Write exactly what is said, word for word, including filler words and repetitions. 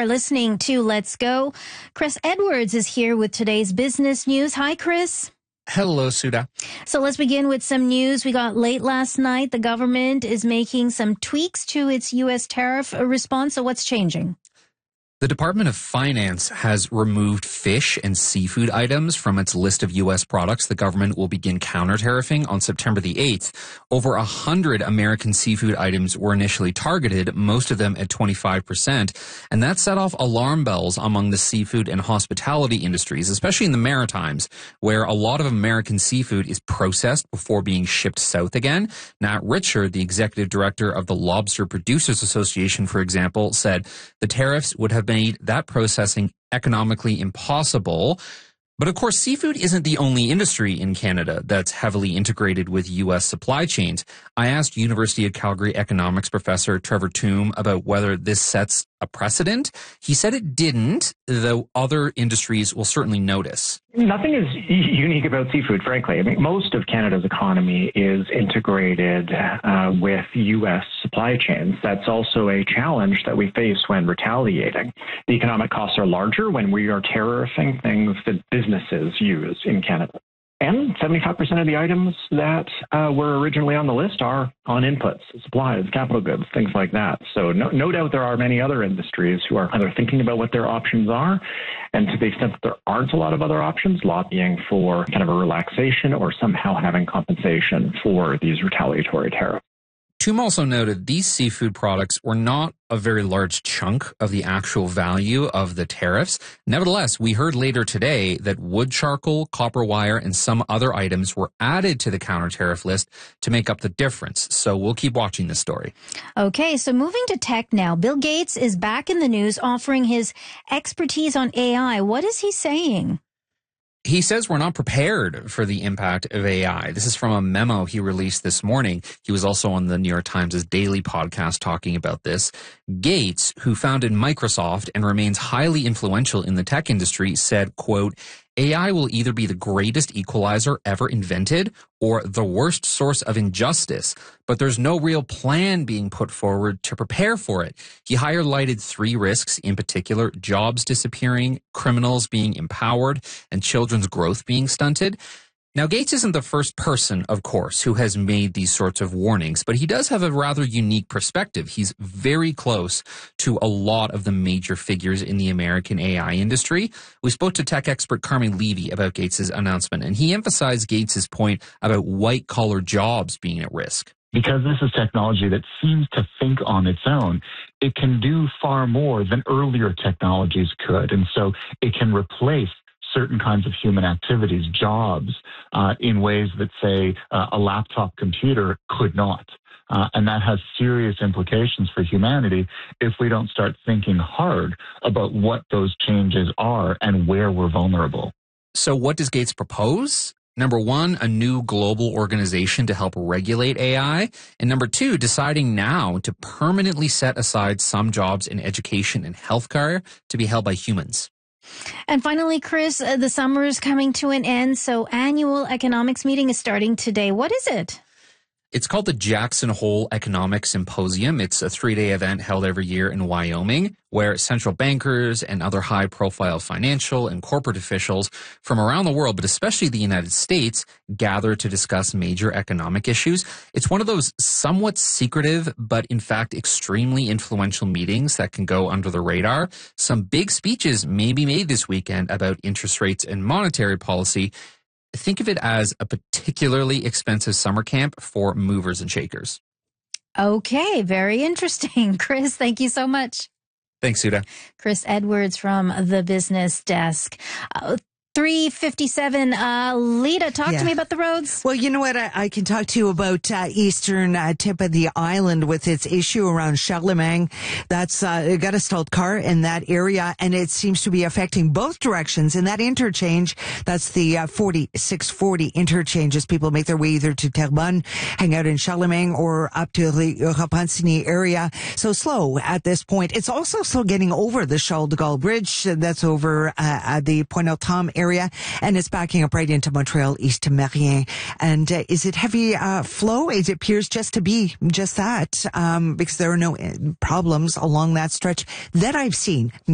are listening to Let's Go. Chris Edwards is here with today's business news. Hi, Chris. Hello, Sudha. So let's begin with some news. We got late last night. The government is making some tweaks to its U S tariff response. So what's changing? The Department of Finance has removed fish and seafood items from its list of U S products the government will begin counter-tariffing on September the eighth. Over one hundred American seafood items were initially targeted, most of them at twenty-five percent, and that set off alarm bells among the seafood and hospitality industries, especially in the Maritimes, where a lot of American seafood is processed before being shipped south again. Nat Richard, the executive director of the Lobster Producers Association, for example, said the tariffs would have been made that processing economically impossible. But of course, seafood isn't the only industry in Canada that's heavily integrated with U S supply chains. I asked University of Calgary economics professor Trevor Tombe about whether this sets a precedent. He said it didn't, though other industries will certainly notice. Nothing is unique about seafood, frankly. I mean, most of Canada's economy is integrated uh, with U S supply chains. That's also a challenge that we face when retaliating. The economic costs are larger when we are tariffing things that businesses use in Canada. And seventy-five percent of the items that uh, were originally on the list are on inputs, supplies, capital goods, things like that. So no, no doubt there are many other industries who are either thinking about what their options are, and to the extent that there aren't a lot of other options, lobbying for kind of a relaxation or somehow having compensation for these retaliatory tariffs. Tombe also noted these seafood products were not a very large chunk of the actual value of the tariffs. Nevertheless, we heard later today that wood charcoal, copper wire, and some other items were added to the counter-tariff list to make up the difference. So we'll keep watching this story. Okay, so moving to tech now. Bill Gates is back in the news offering his expertise on A I. What is he saying? He says we're not prepared for the impact of A I. This is from a memo he released this morning. He was also on the New York Times' daily podcast talking about this. Gates, who founded Microsoft and remains highly influential in the tech industry, said, quote, A I will either be the greatest equalizer ever invented or the worst source of injustice, but there's no real plan being put forward to prepare for it. He highlighted three risks in particular: jobs disappearing, criminals being empowered, and children's growth being stunted. Now, Gates isn't the first person, of course, who has made these sorts of warnings, but he does have a rather unique perspective. He's very close to a lot of the major figures in the American A I industry. We spoke to tech expert Carmen Levy about Gates's announcement, and he emphasized Gates's point about white-collar jobs being at risk. Because this is technology that seems to think on its own, it can do far more than earlier technologies could, and so it can replace certain kinds of human activities, jobs, uh, in ways that, say, uh, a laptop computer could not. Uh, and that has serious implications for humanity if we don't start thinking hard about what those changes are and where we're vulnerable. So what does Gates propose? Number one, a new global organization to help regulate A I. And number two, deciding now to permanently set aside some jobs in education and healthcare to be held by humans. And finally, Chris, uh, the summer is coming to an end, so annual economics meeting is starting today. What is it? It's called the Jackson Hole Economic Symposium. It's a three-day event held every year in Wyoming, where central bankers and other high-profile financial and corporate officials from around the world, but especially the United States, gather to discuss major economic issues. It's one of those somewhat secretive, but in fact extremely influential meetings that can go under the radar. Some big speeches may be made this weekend about interest rates and monetary policy. Think of it as a particularly expensive summer camp for movers and shakers. Okay, very interesting. Chris, thank you so much. Thanks, Sudha. Chris Edwards from the Business Desk. Uh, three fifty-seven. Uh, Lita, talk yeah. to me about the roads. Well, you know what? I, I can talk to you about uh, eastern uh, tip of the island with its issue around Charlemagne. That's uh, got a stalled car in that area, and it seems to be affecting both directions in that interchange. That's the uh, forty-six forty interchange as people make their way either to Terrebonne, hang out in Charlemagne, or up to the Repentigny area. So slow at this point. It's also still getting over the Charles de Gaulle Bridge. That's over uh, at the Pointe-aux-Trembles area. area, and it's backing up right into Montreal, east to Marien. And uh, is it heavy uh, flow? It appears just to be just that, um, because there are no problems along that stretch that I've seen.